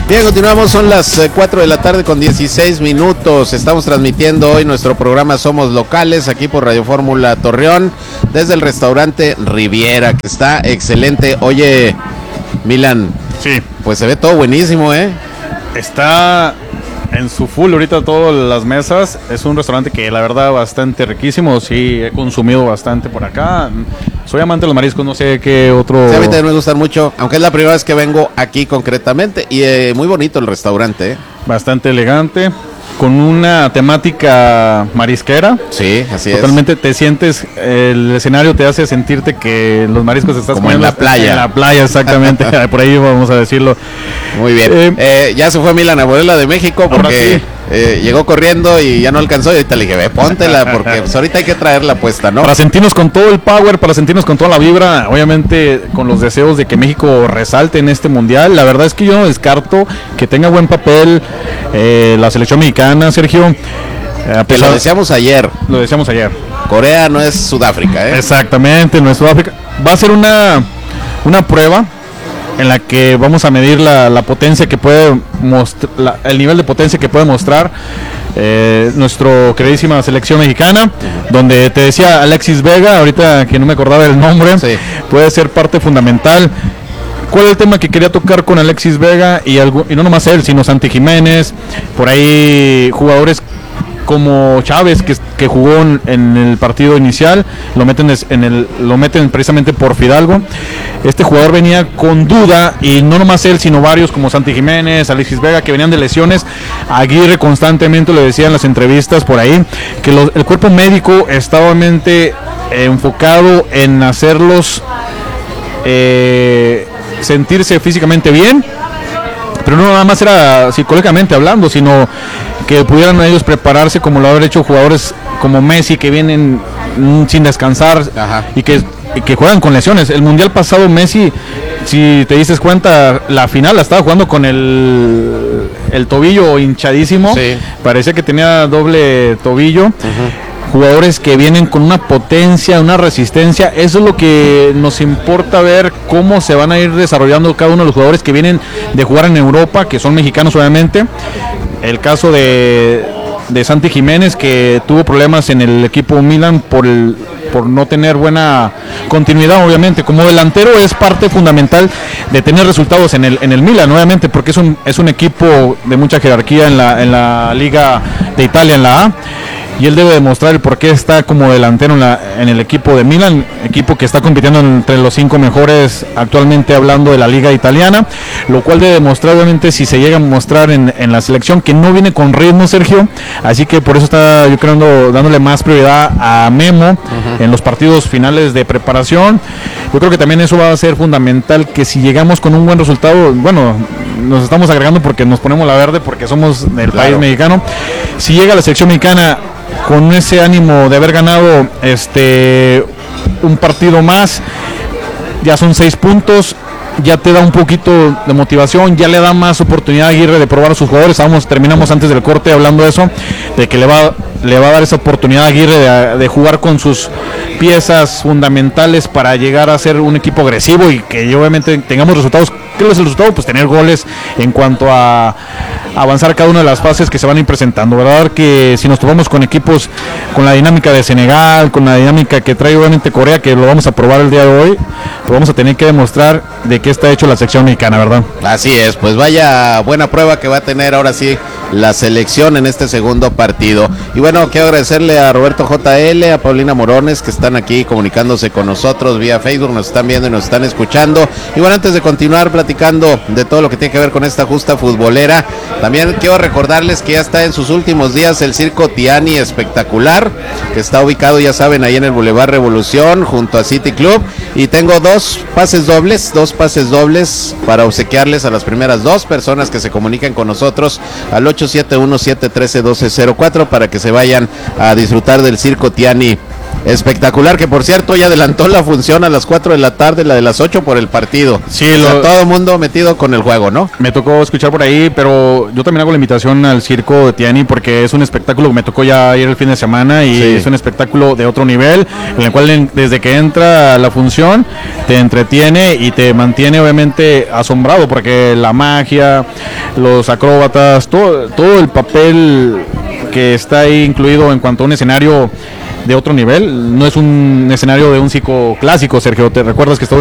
Bien, continuamos, son las 4 de la tarde con 16 minutos. Estamos transmitiendo hoy nuestro programa Somos Locales aquí por Radio Fórmula Torreón desde el restaurante Riviera, que está excelente. Oye, Milan, sí, pues se ve todo buenísimo, ¿eh? Está en su full ahorita todas las mesas. Es un restaurante que la verdad bastante riquísimo. Sí, he consumido bastante por acá. Soy amante de los mariscos, no sé qué otro... Sí, a mí también me gustan mucho, aunque es la primera vez que vengo aquí concretamente. Y muy bonito el restaurante, ¿eh? Bastante elegante, con una temática marisquera. Sí, así es. Totalmente te sientes, el escenario te hace sentirte que los mariscos estás como en la playa. En la playa, exactamente. Por ahí vamos a decirlo. Muy bien. Ya se fue Milan Abuela de México porque llegó corriendo y ya no alcanzó. Y ahorita le dije, ve, póntela, porque pues ahorita hay que traerla puesta, ¿no? Para sentirnos con todo el power, para sentirnos con toda la vibra, obviamente con los deseos de que México resalte en este mundial. La verdad es que yo no descarto que tenga buen papel la selección mexicana, Sergio. Que lo decíamos ayer. Lo decíamos ayer. Corea no es Sudáfrica, ¿eh? Exactamente, no es Sudáfrica. Va a ser una prueba en la que vamos a medir la potencia que puede mostrar, el nivel de potencia que puede mostrar nuestra queridísima selección mexicana, donde te decía Alexis Vega, ahorita que no me acordaba el nombre, sí, puede ser parte fundamental. ¿Cuál es el tema que quería tocar con Alexis Vega? Y no nomás él, sino Santi Jiménez, por ahí jugadores como Chávez, que jugó en el partido inicial, lo meten precisamente por Fidalgo. Este jugador venía con duda, y no nomás él, sino varios como Santi Jiménez, Alexis Vega, que venían de lesiones. Aguirre constantemente le decía en las entrevistas por ahí que el cuerpo médico estaba obviamente enfocado en hacerlos sentirse físicamente bien, pero no nada más era psicológicamente hablando, sino que pudieran ellos prepararse como lo han hecho jugadores como Messi, que vienen sin descansar. Ajá. y que juegan con lesiones. El mundial pasado Messi, si te diste cuenta, la final la estaba jugando con el tobillo hinchadísimo. Sí. Parecía que tenía doble tobillo. Uh-huh. Jugadores que vienen con una potencia, una resistencia. Eso es lo que nos importa ver, cómo se van a ir desarrollando cada uno de los jugadores que vienen de jugar en Europa, que son mexicanos obviamente. El caso de Santi Jiménez, que tuvo problemas en el equipo Milan por no tener buena continuidad, obviamente. Como delantero es parte fundamental de tener resultados en el Milan, obviamente, porque es un equipo de mucha jerarquía en la Liga de Italia, en la A. Y él debe demostrar el por qué está como delantero en el equipo de Milan, equipo que está compitiendo entre los 5 mejores actualmente, hablando de la liga italiana, lo cual debe demostrar obviamente si se llega a mostrar en la selección, que no viene con ritmo, Sergio, así que por eso está, yo creo, dándole más prioridad a Memo. Uh-huh. En los partidos finales de preparación. Yo creo que también eso va a ser fundamental, que si llegamos con un buen resultado, bueno, nos estamos agregando porque nos ponemos la verde, porque somos del país mexicano. Si llega la selección mexicana con ese ánimo de haber ganado un partido más, ya son 6 puntos, ya te da un poquito de motivación, ya le da más oportunidad a Aguirre de probar a sus jugadores. Terminamos antes del corte hablando de eso, de que le va a dar esa oportunidad a Aguirre de jugar con sus piezas fundamentales para llegar a ser un equipo agresivo y que obviamente tengamos resultados. ¿Qué es el resultado? Pues tener goles en cuanto a avanzar cada una de las fases que se van a ir presentando, ¿verdad? Que si nos tomamos con equipos con la dinámica de Senegal, con la dinámica que trae obviamente Corea, que lo vamos a probar el día de hoy, pues vamos a tener que demostrar de qué está hecho la selección mexicana, ¿verdad? Así es, pues vaya buena prueba que va a tener ahora sí la selección en este segundo partido. Y bueno, quiero agradecerle a Roberto JL, a Paulina Morones, que están aquí comunicándose con nosotros vía Facebook, nos están viendo y nos están escuchando. Y bueno, antes de continuar platicando de todo lo que tiene que ver con esta justa futbolera, también quiero recordarles que ya está en sus últimos días el Circo Tiani Espectacular, que está ubicado, ya saben, ahí en el Boulevard Revolución, junto a City Club. Y tengo dos pases dobles para obsequiarles a las primeras 2 personas que se comuniquen con nosotros al 871-713-1204 para que se vayan a disfrutar del Circo Tiani Espectacular, que por cierto ya adelantó la función a las 4 de la tarde, la de las 8 por el partido. Sí, o sea, todo el mundo metido con el juego, ¿no? Me tocó escuchar por ahí, pero yo también hago la invitación al circo de Tiani porque es un espectáculo que me tocó ya ir el fin de semana y es un espectáculo de otro nivel, en el cual desde que entra la función te entretiene y te mantiene obviamente asombrado porque la magia, los acróbatas, todo el papel que está ahí incluido en cuanto a un escenario de otro nivel, no es un escenario de un circo clásico, Sergio, te recuerdas que estuvo